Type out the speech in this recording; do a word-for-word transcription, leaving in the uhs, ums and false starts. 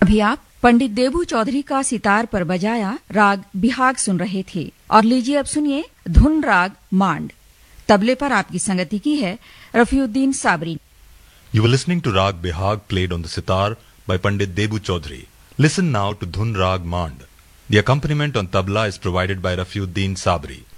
अभी आप पंडित देबू चौधरी का सितार पर बजाया राग बिहाग सुन रहे थे। और लीजिए अब सुनिए धुन राग मांड। तबले पर आपकी संगति की है Rafiuddin Sabri. You were listening to Rag Bihag played on the sitar by Pandit Debu Chaudhary. Listen now to Dhun Rag Mand. The accompaniment on tabla is provided by Rafiuddin Sabri.